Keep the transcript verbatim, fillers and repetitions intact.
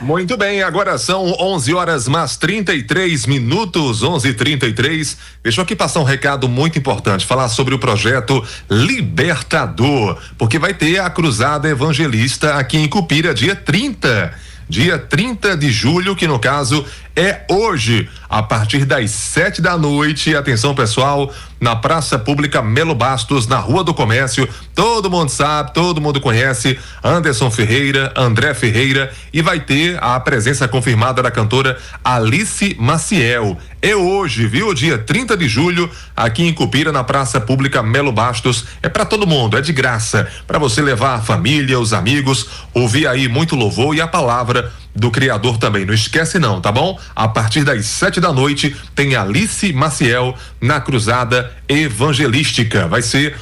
Muito bem, agora são onze horas mais trinta e três minutos, onze e trinta e três. Deixa eu aqui passar um recado muito importante, falar sobre o projeto Libertador, porque vai ter a Cruzada Evangelista aqui em Cupira, dia trinta. Dia trinta de julho, que no caso é hoje, a partir das sete da noite. Atenção, pessoal, na Praça Pública Melo Bastos, na Rua do Comércio. Todo mundo sabe, todo mundo conhece Anderson Ferreira, André Ferreira, e vai ter a presença confirmada da cantora Alice Maciel. É hoje, viu? Dia trinta de julho, aqui em Cupira, na Praça Pública Melo Bastos. É para todo mundo, é de graça, para você levar a família, os amigos, ouvir aí muito louvor e a palavra do Criador também. Não esquece não, tá bom? A partir das sete da noite tem Alice Maciel na Cruzada Evangelística. Vai ser